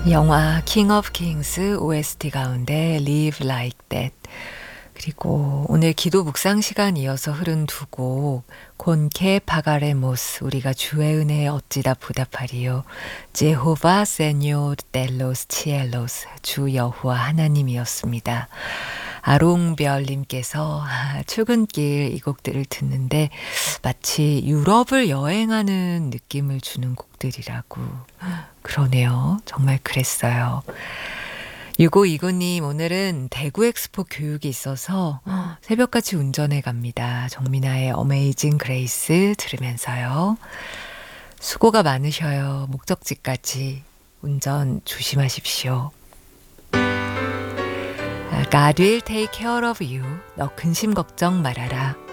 영화 킹 오브 킹스 OST 가운데 Live Like That, 그리고 오늘 기도 묵상 시간 이어서 흐른 두 곡, 곤케 파가레모스 우리가 주의 은혜에 어찌다 보답하리요, 제호바 세뇨 델로스 치엘로스 주 여호와 하나님이었습니다. 아롱별님께서 출근길 이 곡들을 듣는데 마치 유럽을 여행하는 느낌을 주는 곡들이라고. 그러네요. 정말 그랬어요. 6529님, 오늘은 대구 엑스포 교육이 있어서 새벽같이 운전해 갑니다. 정민아의 어메이징 그레이스 들으면서요. 수고가 많으셔요. 목적지까지 운전 조심하십시오. God will take care of you. 너 근심 걱정 말아라.